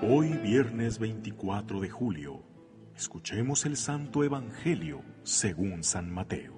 Hoy, viernes 24 de julio, escuchemos el Santo Evangelio según San Mateo.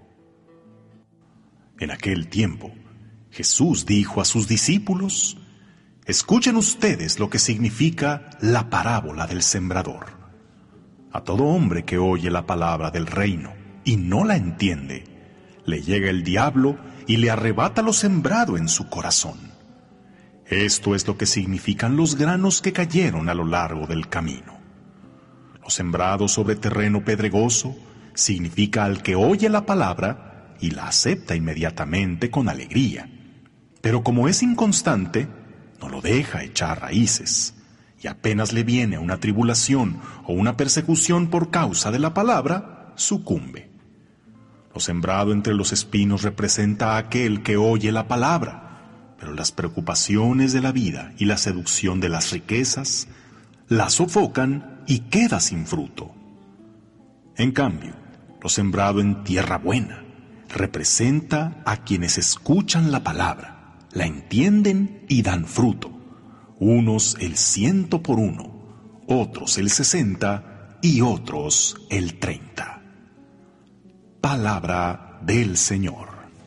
En aquel tiempo, Jesús dijo a sus discípulos: escuchen ustedes lo que significa la parábola del sembrador. A todo hombre que oye la palabra del reino y no la entiende, le llega el diablo y le arrebata lo sembrado en su corazón. Esto es lo que significan los granos que cayeron a lo largo del camino. Lo sembrado sobre terreno pedregoso significa al que oye la palabra y la acepta inmediatamente con alegría. Pero como es inconstante, no lo deja echar raíces, y apenas le viene una tribulación o una persecución por causa de la palabra, sucumbe. Lo sembrado entre los espinos representa a aquel que oye la palabra, pero las preocupaciones de la vida y la seducción de las riquezas la sofocan y queda sin fruto. En cambio, lo sembrado en tierra buena representa a quienes escuchan la palabra, la entienden y dan fruto. Unos el 100 por uno, otros el 60 y otros el 30. Palabra del Señor.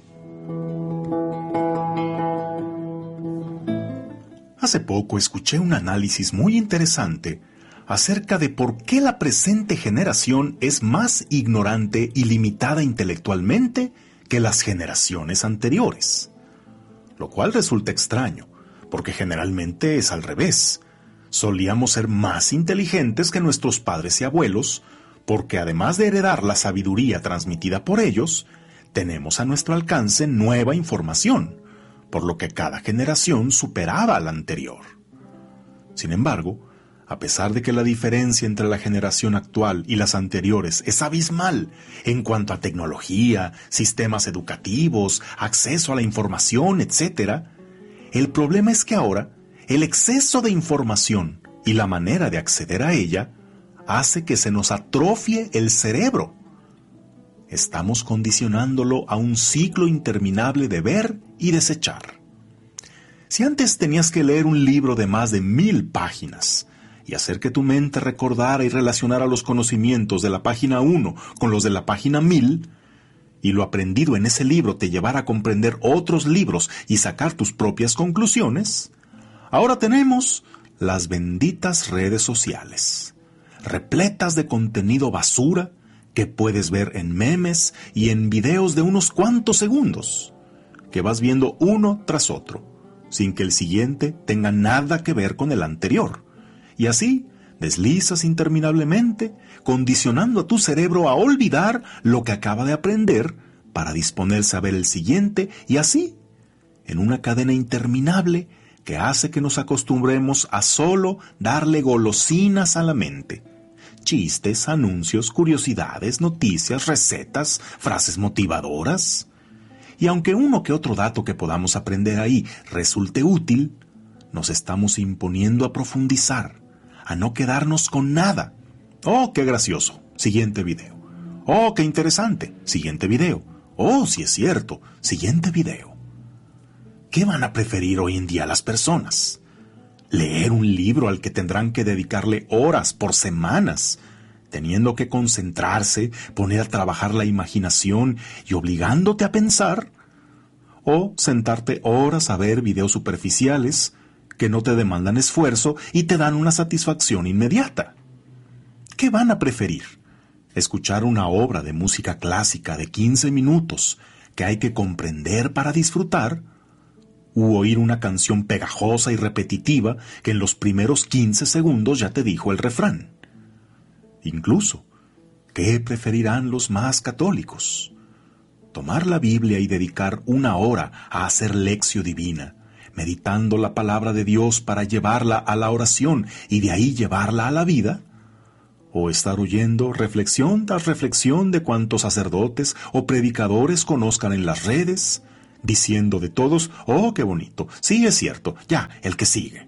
Hace poco escuché un análisis muy interesante acerca de por qué la presente generación es más ignorante y limitada intelectualmente que las generaciones anteriores. Lo cual resulta extraño, porque generalmente es al revés. Solíamos ser más inteligentes que nuestros padres y abuelos, porque además de heredar la sabiduría transmitida por ellos, tenemos a nuestro alcance nueva información, por lo que cada generación superaba a la anterior. Sin embargo, a pesar de que la diferencia entre la generación actual y las anteriores es abismal en cuanto a tecnología, sistemas educativos, acceso a la información, etc., el problema es que ahora el exceso de información y la manera de acceder a ella hace que se nos atrofie el cerebro. Estamos condicionándolo a un ciclo interminable de ver y desechar. Si antes tenías que leer un libro de más de 1000 páginas y hacer que tu mente recordara y relacionara los conocimientos de la página 1 con los de la página 1000, y lo aprendido en ese libro te llevara a comprender otros libros y sacar tus propias conclusiones, ahora tenemos las benditas redes sociales, repletas de contenido basura que puedes ver en memes y en videos de unos cuantos segundos, que vas viendo uno tras otro, sin que el siguiente tenga nada que ver con el anterior. Y así deslizas interminablemente, condicionando a tu cerebro a olvidar lo que acaba de aprender para disponerse a ver el siguiente, y así, en una cadena interminable que hace que nos acostumbremos a solo darle golosinas a la mente. Chistes, anuncios, curiosidades, noticias, recetas, frases motivadoras. Y aunque uno que otro dato que podamos aprender ahí resulte útil, nos estamos imponiendo a profundizar, a no quedarnos con nada. ¡Oh, qué gracioso! Siguiente video. ¡Oh, qué interesante! Siguiente video. ¡Oh, sí es cierto! Siguiente video. ¿Qué van a preferir hoy en día las personas? Leer un libro al que tendrán que dedicarle horas por semanas, teniendo que concentrarse, poner a trabajar la imaginación y obligándote a pensar, o sentarte horas a ver videos superficiales que no te demandan esfuerzo y te dan una satisfacción inmediata. ¿Qué van a preferir? ¿Escuchar una obra de música clásica de 15 minutos que hay que comprender para disfrutar? ¿U oír una canción pegajosa y repetitiva que en los primeros 15 segundos ya te dijo el refrán? Incluso, ¿qué preferirán los más católicos? ¿Tomar la Biblia y dedicar 1 hora a hacer lección divina, meditando la palabra de Dios para llevarla a la oración y de ahí llevarla a la vida? ¿O estar oyendo reflexión tras reflexión de cuantos sacerdotes o predicadores conozcan en las redes, diciendo de todos: «Oh, qué bonito, sí es cierto, ya, el que sigue»?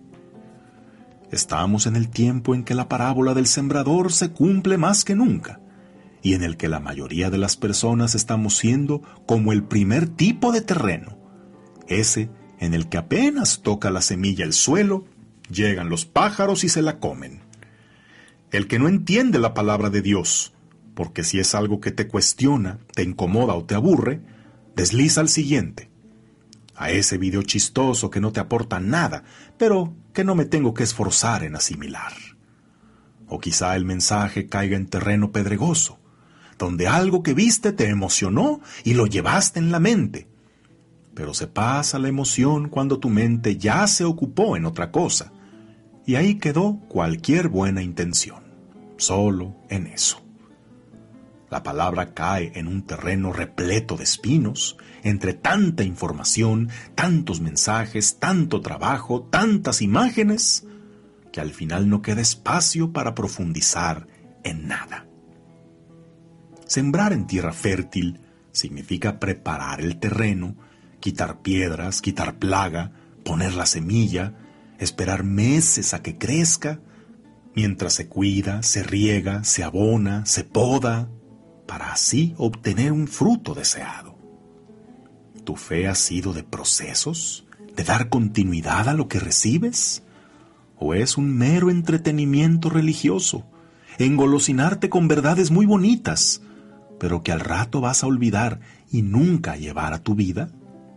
Estamos en el tiempo en que la parábola del sembrador se cumple más que nunca, y en el que la mayoría de las personas estamos siendo como el primer tipo de terreno, ese en el que apenas toca la semilla el suelo Llegan los pájaros y se la comen. El que no entiende la palabra de Dios, porque si es algo que te cuestiona, te incomoda o te aburre, desliza al siguiente. A ese video chistoso que no te aporta nada, pero que no me tengo que esforzar en asimilar. O quizá el mensaje caiga en terreno pedregoso, donde algo que viste te emocionó y lo llevaste en la mente. Pero se pasa la emoción cuando tu mente ya se ocupó en otra cosa, y ahí quedó cualquier buena intención, solo en eso. La palabra cae en un terreno repleto de espinos, entre tanta información, tantos mensajes, tanto trabajo, tantas imágenes, que al final no queda espacio para profundizar en nada. Sembrar en tierra fértil significa preparar el terreno, quitar piedras, quitar plaga, poner la semilla, esperar meses a que crezca, mientras se cuida, se riega, se abona, se poda, para así obtener un fruto deseado. ¿Tu fe ha sido de procesos, de dar continuidad a lo que recibes? ¿O es un mero entretenimiento religioso, engolosinarte con verdades muy bonitas, pero que al rato vas a olvidar y nunca llevar a tu vida?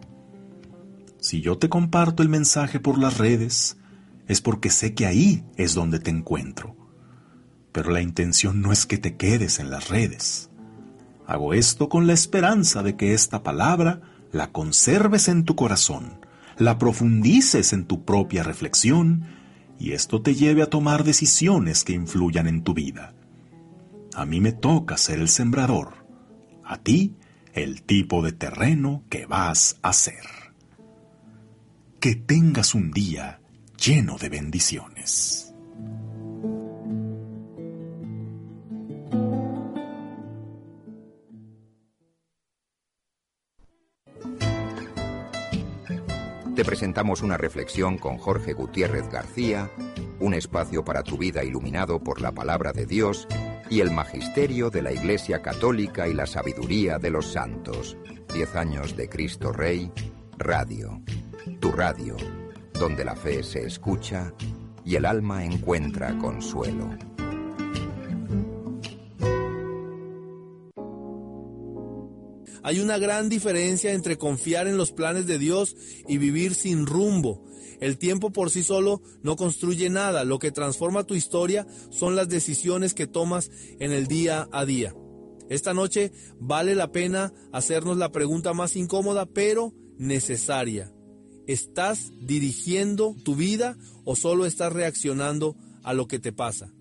Si yo te comparto el mensaje por las redes, es porque sé que ahí es donde te encuentro. Pero la intención no es que te quedes en las redes. Hago esto con la esperanza de que esta palabra la conserves en tu corazón, la profundices en tu propia reflexión, y esto te lleve a tomar decisiones que influyan en tu vida. A mí me toca ser el sembrador, a ti el tipo de terreno que vas a ser. Que tengas un día lleno de bendiciones. Te presentamos una reflexión con Jorge Gutiérrez García, un espacio para tu vida iluminado por la palabra de Dios y el magisterio de la Iglesia Católica y la sabiduría de los santos. 10 años de Cristo Rey, Radio. Tu radio, donde la fe se escucha y el alma encuentra consuelo. Hay una gran diferencia entre confiar en los planes de Dios y vivir sin rumbo. El tiempo por sí solo no construye nada. Lo que transforma tu historia son las decisiones que tomas en el día a día. Esta noche vale la pena hacernos la pregunta más incómoda, pero necesaria. ¿Estás dirigiendo tu vida o solo estás reaccionando a lo que te pasa?